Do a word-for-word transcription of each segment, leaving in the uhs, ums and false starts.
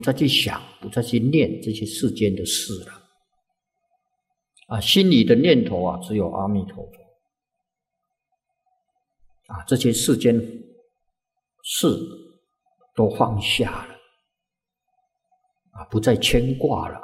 再去想，不再去念这些世间的事了。啊，心里的念头啊，只有阿弥陀佛。啊，这些世间事都放下了，啊，不再牵挂了。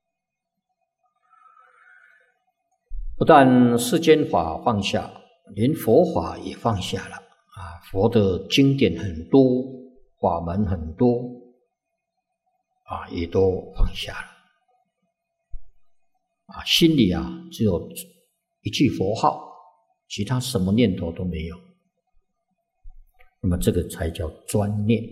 不但世间法放下，连佛法也放下了。啊，佛的经典很多，法门很多，啊，也都放下了。啊，心里啊，只有一句佛号，其他什么念头都没有。那么这个才叫专念。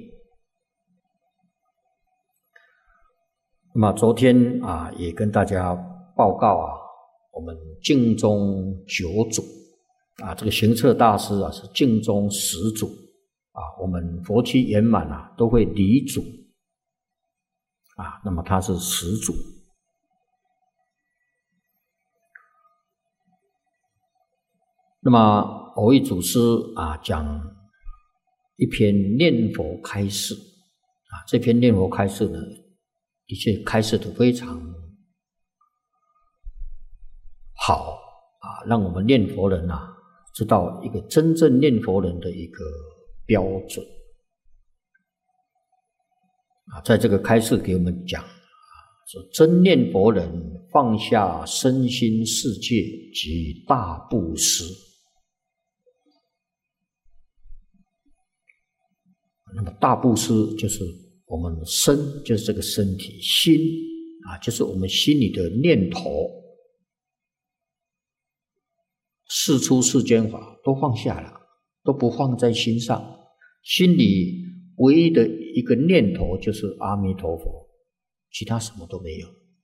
那么昨天啊，也跟大家报告啊，我们净宗九祖啊，这个行测大师啊是净宗十祖啊，我们佛期圆满啊都会礼祖啊，那么他是十祖。那么偶益祖师啊讲一篇念佛开示啊，这篇念佛开示呢，的确开示的非常好啊，让我们念佛人啊知道一个真正念佛人的一个标准啊，在这个开示给我们讲啊，说真念佛人放下身心世界及大布施。那么大布施就是我们身，就是这个身体；心啊，就是我们心里的念头。世出世间法都放下了，都不放在心上。心里唯一的一个念头就是阿弥陀佛，其他什么都没有，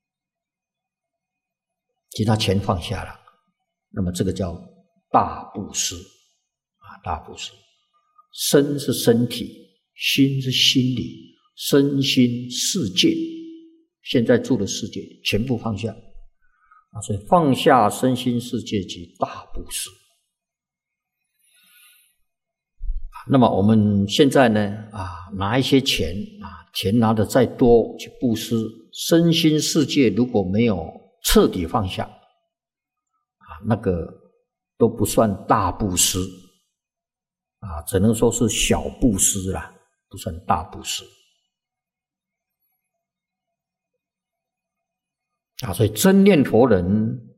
其他全放下了。那么这个叫大布施啊，大布施。身是身体，心是心理，身心世界，现在住的世界全部放下啊，所以放下身心世界即大布施。那么我们现在呢啊，拿一些钱啊，钱拿的再多去布施，身心世界如果没有彻底放下啊，那个都不算大布施啊，只能说是小布施啦，不算大布施啊。所以真念佛人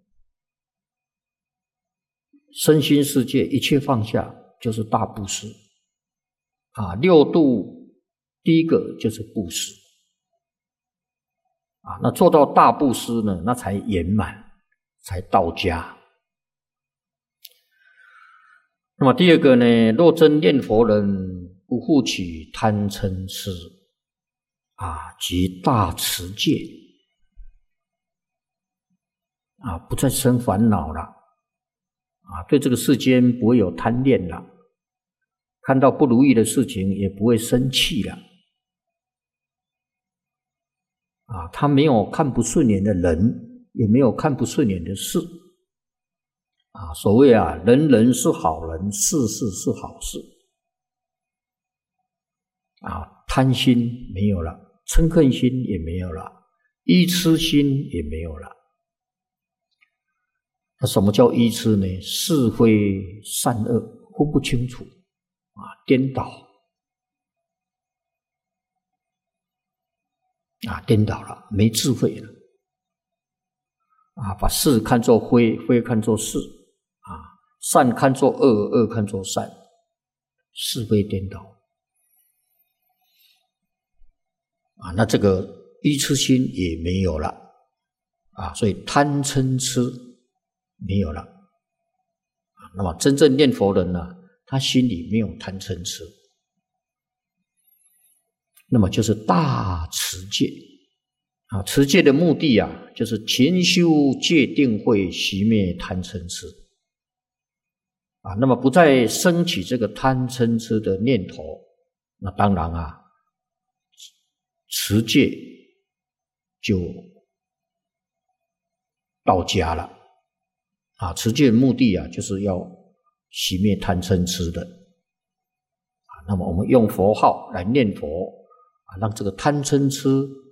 身心世界一切放下，就是大布施啊。六度第一个就是布施啊，那做到大布施呢，那才圆满，才到家。那么第二个呢，若真念佛人不复起贪嗔痴啊，即大持戒啊，不再生烦恼了啊，对这个世间不会有贪恋了，看到不如意的事情也不会生气了啊，他没有看不顺眼的人，也没有看不顺眼的事啊。所谓啊，人人是好人，事事是好事啊，贪心没有了，嗔恨心也没有了，依痴心也没有了。那什么叫依痴呢？是非善恶分不清楚啊，颠倒啊，颠倒了，没智慧了啊，把是看作非，非看作是啊，善看作恶，恶看作善，是非颠倒啊，那这个依痴心也没有了啊，所以贪嗔痴没有了啊。那么真正念佛人呢，他心里没有贪嗔痴，那么就是大持戒啊。持戒的目的啊，就是勤修戒定慧，熄灭贪嗔痴啊。那么不再升起这个贪嗔痴的念头，那当然啊，持戒就到家了啊。持戒的目的啊，就是要熄灭贪嗔痴的啊。那么我们用佛号来念佛啊，让这个贪嗔痴